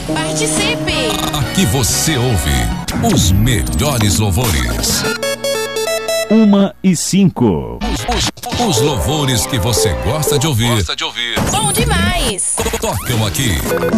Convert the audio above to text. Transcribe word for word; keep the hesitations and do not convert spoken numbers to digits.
Participe! Aqui você ouve os melhores louvores. Uma e cinco. Os, os, os louvores que você gosta de ouvir. Bom demais! Tocam aqui